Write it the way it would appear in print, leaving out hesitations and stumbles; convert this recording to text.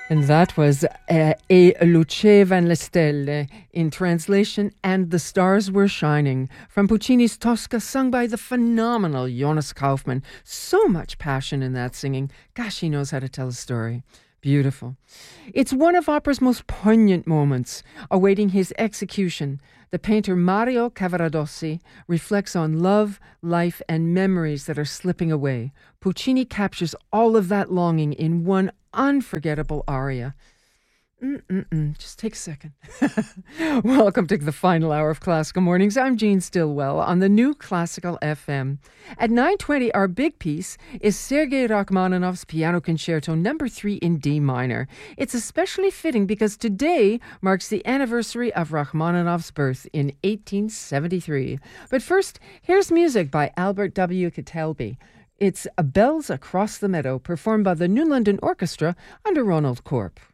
And that was E lucevano le stelle, in translation, And the Stars Were Shining, from Puccini's Tosca, sung by the phenomenal Jonas Kaufmann. So much passion in that singing. Gosh, he knows how to tell a story. Beautiful. It's one of opera's most poignant moments, awaiting his execution. The painter Mario Cavaradossi reflects on love, life, and memories that are slipping away. Puccini captures all of that longing in one unforgettable aria. Just take a second. Welcome to the final hour of Classical Mornings. I'm Jean Stillwell on the new Classical FM. At 9:20, our big piece is Sergei Rachmaninoff's Piano Concerto No. 3 in D minor. It's especially fitting because today marks the anniversary of Rachmaninoff's birth in 1873. But first, here's music by Albert W. Kitelby. It's Bells Across the Meadow, performed by the New London Orchestra under Ronald Corp.